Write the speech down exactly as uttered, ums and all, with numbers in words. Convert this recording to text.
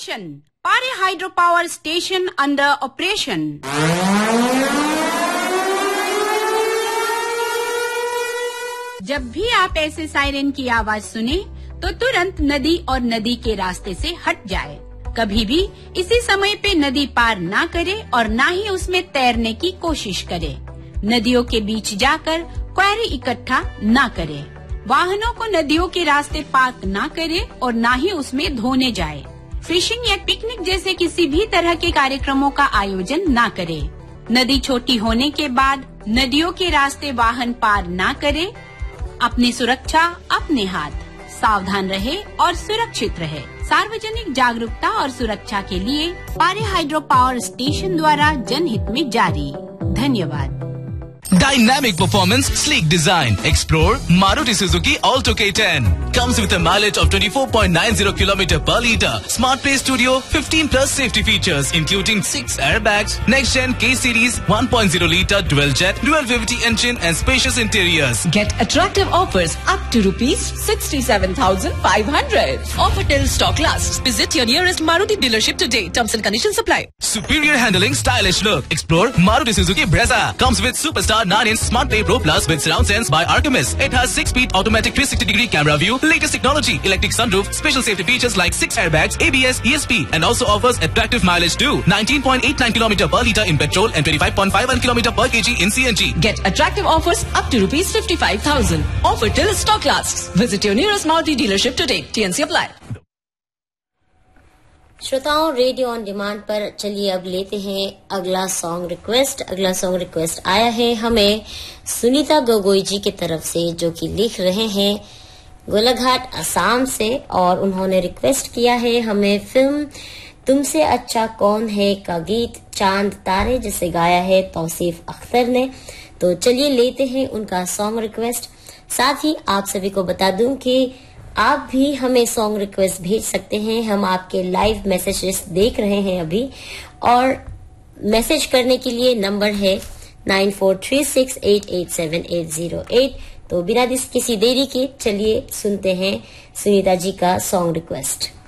Attention! Pare hydropower station under operation. जब भी आप ऐसे सायरन की आवाज सुने तो तुरंत नदी और नदी के रास्ते से हट जाए। कभी भी इसी समय पे नदी पार ना करे और ना ही उसमें तैरने की कोशिश करे। नदियों के बीच जाकर क्वेरी इकट्ठा ना करे। वाहनों को नदियों के रास्ते पार्क ना करे और ना ही उसमें धोने जाए। फिशिंग या पिकनिक जैसे किसी भी तरह के कार्यक्रमों का आयोजन ना करे। नदी छोटी होने के बाद नदियों के रास्ते वाहन पार ना करे। अपनी सुरक्षा अपने हाथ। सावधान रहे और सुरक्षित रहे। सार्वजनिक जागरूकता और सुरक्षा के लिए पारे हाइड्रो पावर स्टेशन द्वारा जनहित में जारी। धन्यवाद। Dynamic performance, sleek design. Explore Maruti Suzuki Alto K ten. Comes with a mileage of twenty-four point nine zero kilometers per liter. Smart Play Studio, fifteen plus safety features, including six airbags. Next Gen K Series, one point zero liter dual jet, dual V V T engine and spacious interiors. Get attractive offers up to rupees sixty-seven thousand five hundred. Offer till stock lasts. Visit your nearest Maruti dealership today. Terms and conditions apply. Superior handling, stylish look. Explore Maruti Suzuki Brezza. Comes with Superstar nine inch Smart Play Pro Plus with surround sense by Artemis. It has six speed automatic three sixty degree camera view, latest technology, electric sunroof, special safety features like six airbags, A B S, E S P, and also offers attractive mileage too. nineteen point eight nine kilometers per liter in petrol and twenty-five point five one kilometers per kg in C N G. Get attractive offers up to rupees fifty-five thousand. Offer till stock lasts. Visit your nearest Maruti dealership today. T N C apply. श्रोताओं, radio on demand पर चलिए अब लेते हैं अगला song request. अगला song request आया है हमें सुनीता गोगोई जी की तरफ से, जो कि लिख रहे हैं गोलाघाट असम से, और उन्होंने रिक्वेस्ट किया है हमें फिल्म तुमसे अच्छा कौन है का गीत चांद तारे, जिसे गाया है तौसीफ अख्तर ने। तो चलिए लेते हैं उनका सॉन्ग रिक्वेस्ट। साथ ही आप सभी को बता दूं कि आप भी हमें सॉन्ग रिक्वेस्ट भेज सकते हैं। हम आपके लाइव मैसेजेस देख रहे हैं अभी, और मैसेज करने के लिए नंबर है nine four three six eight eight seven eight zero eight. तो बिना किसी देरी के चलिए सुनते हैं सुनीता जी का सॉन्ग रिक्वेस्ट।